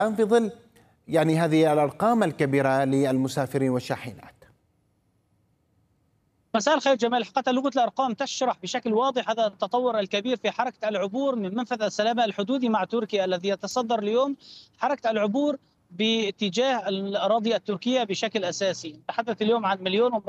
أم في ظل يعني هذه الأرقام الكبيرة للمسافرين والشاحنات؟ مساء الخير جمال. حقيقة لغة الأرقام تشرح بشكل واضح هذا التطور الكبير في حركة العبور من منفذ السلامة الحدودي مع تركيا الذي يتصدر اليوم حركة العبور باتجاه الأراضي التركية بشكل أساسي. نتحدث اليوم عن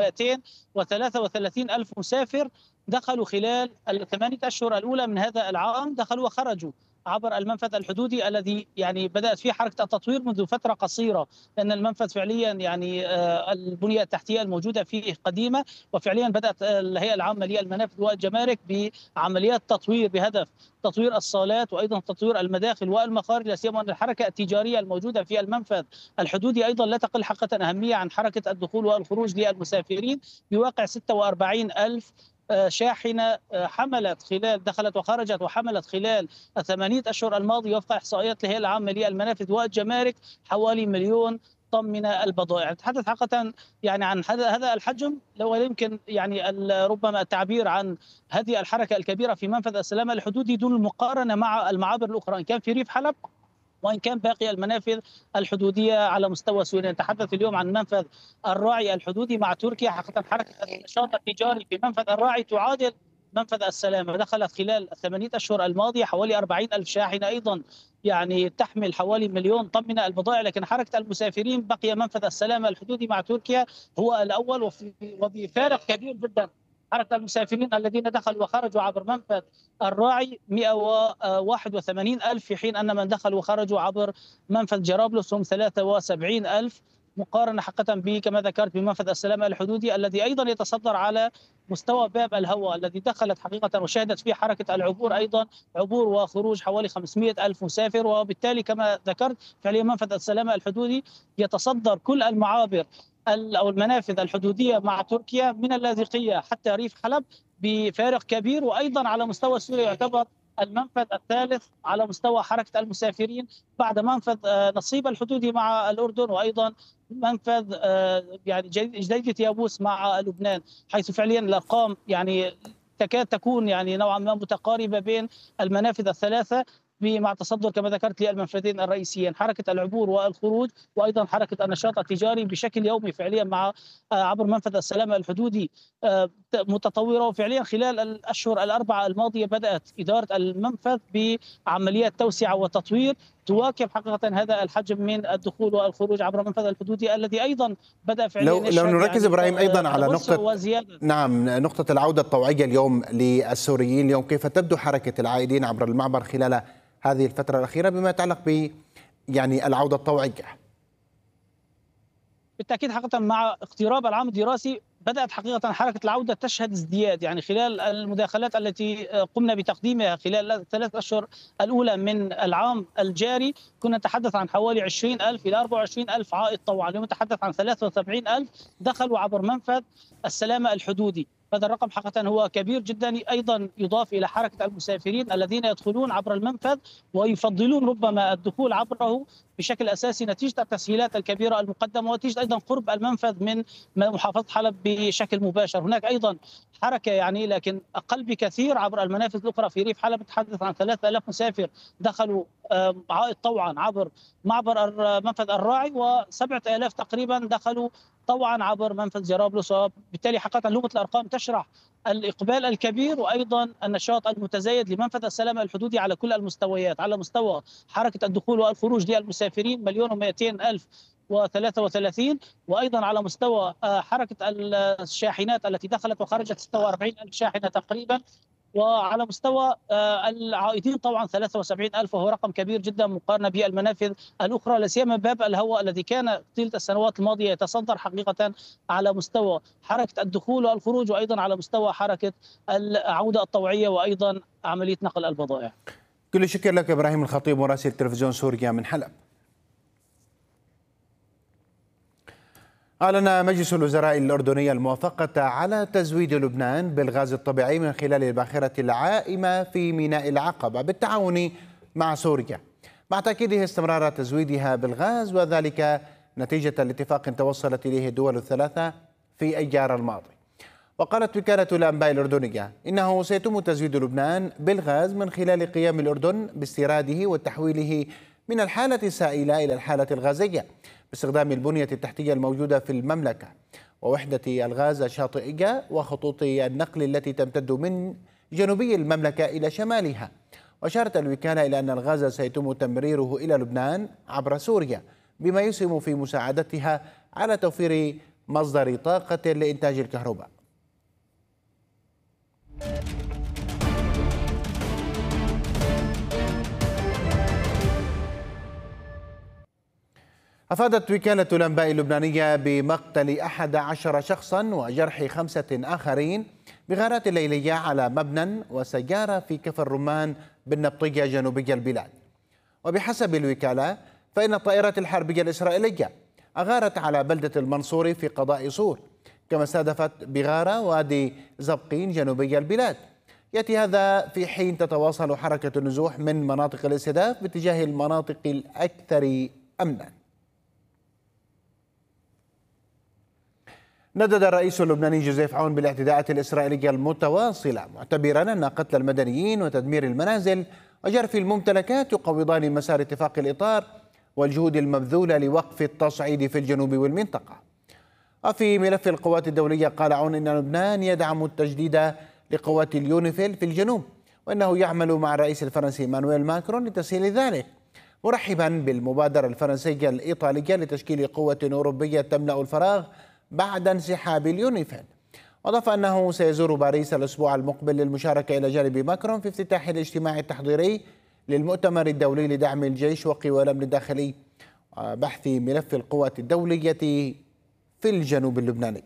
1,233,000 مسافر دخلوا خلال الثمانية أشهر الأولى من هذا العام، دخلوا وخرجوا عبر المنفذ الحدودي الذي يعني بدأت فيه حركة التطوير منذ فترة قصيرة، لأن المنفذ فعليا يعني البنية التحتية الموجودة فيه قديمة، وفعليا بدأت الهيئة العامة للمنافذ والجمارك بعمليات تطوير بهدف تطوير الصالات وأيضا تطوير المداخل والمخارج، لا سيما أن الحركة التجارية الموجودة في المنفذ الحدودي أيضا لا تقل حقيقة أهمية عن حركة الدخول والخروج للمسافرين. بواقع 46,000 شاحنة دخلت وخرجت وحملت خلال الثمانية أشهر الماضية وفق إحصائيات الهيئة العامة للمنافذ والجمارك حوالي 1,000,000 طن من البضائع. نتحدث حقيقة يعني عن هذا الحجم، لو يمكن يعني ربما التعبير عن هذه الحركة الكبيرة في منفذ السلامة الحدودي دون المقارنة مع المعابر الأخرى إن كان في ريف حلب وإن كان باقي المنافذ الحدودية على مستوى سوريا. نتحدث اليوم عن منفذ الراعي الحدودي مع تركيا. حقيقة حركة النشاط التجاري في منفذ الراعي تعادل منفذ السلامة، دخلت خلال الثمانية أشهر الماضية حوالي 40,000 شاحنة أيضا يعني تحمل حوالي 1,000,000 طن من البضائع، لكن حركة المسافرين بقي منفذ السلامة الحدودي مع تركيا هو الأول وبفارق كبير جدا. حركة المسافرين الذين دخلوا وخرجوا عبر منفذ الراعي 181,000، في حين أن من دخلوا وخرجوا عبر منفذ جرابلس هم 73,000، مقارنة حقيقة كما ذكرت بمنفذ السلامة الحدودي الذي أيضا يتصدر على مستوى باب الهواء الذي دخلت حقيقة وشهدت فيه حركة العبور أيضا عبور وخروج حوالي 500,000 مسافر. وبالتالي كما ذكرت فعليا منفذ السلامة الحدودي يتصدر كل المعابر أو المنافذ الحدودية مع تركيا من اللاذقية حتى ريف حلب بفارق كبير، وأيضا على مستوى سوريا يعتبر المنفذ الثالث على مستوى حركة المسافرين بعد منفذ نصيب الحدودي مع الأردن، وأيضا منفذ يعني جديدة يابوس مع لبنان، حيث فعليا الأرقام يعني تكاد تكون يعني نوعا ما متقاربة بين المنافذ الثلاثة مع تصدر كما ذكرت للمنفذين الرئيسيين حركة العبور والخروج وأيضا حركة النشاط التجاري بشكل يومي فعليا مع عبر منفذ السلامة الحدودي متطورة. وفعليا خلال الأشهر الأربعة الماضية بدأت إدارة المنفذ بعمليات توسعة وتطوير تواكب حقيقة هذا الحجم من الدخول والخروج عبر منفذ الحدودي الذي أيضا بدأ فعليا لو نركز يعني إبراهيم أيضا على نقطة العودة الطوعية اليوم للسوريين، اليوم كيف تبدو حركة العائدين عبر المعبر خلال هذه الفترة الأخيرة بما يتعلق ب يعني العودة الطوعية؟ بالتأكيد حقيقة مع اقتراب العام الدراسي بدأت حقيقة حركة العودة تشهد ازدياد، يعني خلال المداخلات التي قمنا بتقديمها خلال الثلاث أشهر الأولى من العام الجاري كنا نتحدث عن حوالي 20,000 إلى 24,000 عائد طوعا، اليوم نتحدث عن 73,000 دخلوا عبر منفذ السلامة الحدودي. هذا الرقم حقيقة هو كبير جدا، أيضا يضاف إلى حركة المسافرين الذين يدخلون عبر المنفذ ويفضلون ربما الدخول عبره بشكل أساسي نتيجة التسهيلات الكبيرة المقدمة ونتيجة أيضا قرب المنفذ من محافظة حلب بشكل مباشر. هناك أيضا حركة يعني لكن أقل بكثير عبر المنافذ الأخرى في ريف حلب، نتحدث عن 3,000 مسافر دخلوا عائد طوعا عبر معبر منفذ الراعي و7,000 تقريبا دخلوا طوعا عبر منفذ جرابلس. وبالتالي حقيقة لغة الأرقام تشرح الإقبال الكبير وأيضا النشاط المتزايد لمنفذ السلامة الحدودي على كل المستويات، على مستوى حركة الدخول والخروج للمسافرين 1,200,033، وأيضا على مستوى حركة الشاحنات التي دخلت وخرجت 46,000 شاحنة تقريبا، وعلى مستوى العائدين طبعا 73,000 وهو رقم كبير جدا مقارنة بالمنافذ الأخرى، لا سيما باب الهواء الذي كان طيلة السنوات الماضية يتصدر حقيقة على مستوى حركة الدخول والخروج وأيضا على مستوى حركة العودة الطوعية وأيضا عملية نقل البضائع. كل الشكر لك إبراهيم الخطيب مراسل تلفزيون سوريا من حلب. أعلن مجلس الوزراء الأردني الموافقة على تزويد لبنان بالغاز الطبيعي من خلال الباخرة العائمة في ميناء العقبة بالتعاون مع سوريا، مع تأكيده استمرار تزويدها بالغاز وذلك نتيجة لاتفاق توصلت إليه الدول الثلاثة في أيار الماضي. وقالت وكالة الأنباء الأردنية إنه سيتم تزويد لبنان بالغاز من خلال قيام الأردن باستيراده وتحويله من الحالة السائلة إلى الحالة الغازية باستخدام البنية التحتية الموجودة في المملكة ووحدة الغاز الشاطئية وخطوط النقل التي تمتد من جنوبي المملكة إلى شمالها. وأشارت الوكالة إلى أن الغاز سيتم تمريره إلى لبنان عبر سوريا بما يسهم في مساعدتها على توفير مصدر طاقة لإنتاج الكهرباء. أفادت وكالة الأنباء اللبنانية بمقتل 11 شخصا وجرح 5 آخرين بغارات ليلية على مبنى وسيارة في كفر الرمان بالنبطية جنوبي البلاد. وبحسب الوكالة فإن الطائرات الحربية الإسرائيلية أغارت على بلدة المنصوري في قضاء صور، كما استهدفت بغارة وادي زبقين جنوبي البلاد. يأتي هذا في حين تتواصل حركة النزوح من مناطق الاستهداف باتجاه المناطق الأكثر أمنا. ندد الرئيس اللبناني جوزيف عون بالاعتداءات الإسرائيلية المتواصلة، معتبرا أن قتل المدنيين وتدمير المنازل وجرف الممتلكات يقوضان مسار اتفاق الإطار والجهود المبذولة لوقف التصعيد في الجنوب والمنطقة. وفي ملف القوات الدولية قال عون إن لبنان يدعم التجديد لقوات اليونيفيل في الجنوب، وأنه يعمل مع الرئيس الفرنسي مانويل ماكرون لتسهيل ذلك، مرحبا بالمبادرة الفرنسية الإيطالية لتشكيل قوة أوروبية تملأ الفراغ بعد انسحاب اليونيفيل. وأضاف أنه سيزور باريس الأسبوع المقبل للمشاركة إلى جانب ماكرون في افتتاح الاجتماع التحضيري للمؤتمر الدولي لدعم الجيش وقوى الأمن الداخلي وبحث ملف القوات الدولية في الجنوب اللبناني.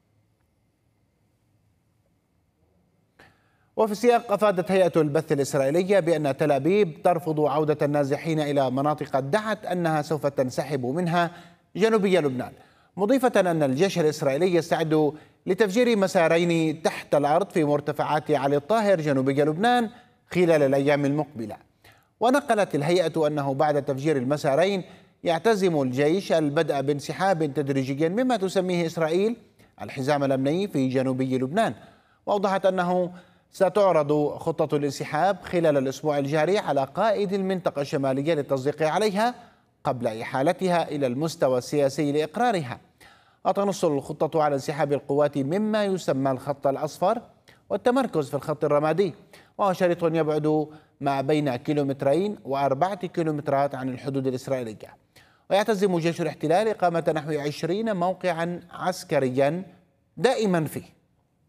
وفي السياق أفادت هيئة البث الإسرائيلية بأن تل أبيب ترفض عودة النازحين إلى مناطق ادعت أنها سوف تنسحب منها جنوبي لبنان، مضيفة أن الجيش الإسرائيلي يستعد لتفجير مسارين تحت الأرض في مرتفعات علي الطاهر جنوبي لبنان خلال الأيام المقبلة. ونقلت الهيئة أنه بعد تفجير المسارين يعتزم الجيش البدء بانسحاب تدريجي مما تسميه إسرائيل الحزام الأمني في جنوبي لبنان. وأوضحت أنه ستعرض خطة الانسحاب خلال الأسبوع الجاري على قائد المنطقة الشمالية للتصديق عليها قبل إحالتها إلى المستوى السياسي لإقرارها. وتنص الخطة على انسحاب القوات مما يسمى الخط الأصفر والتمركز في الخط الرمادي، وهو شريط يبعد ما بين 2 و4 كيلومترات عن الحدود الإسرائيلية. ويعتزم جيش الاحتلال إقامة نحو 20 موقعا عسكريا دائما فيه.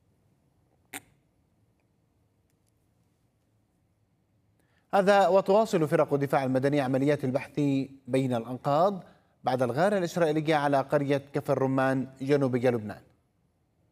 هذا وتواصل فرق الدفاع المدني عمليات البحث بين الأنقاض بعد الغارة الإسرائيلية على قرية كفر الرمان جنوبي لبنان.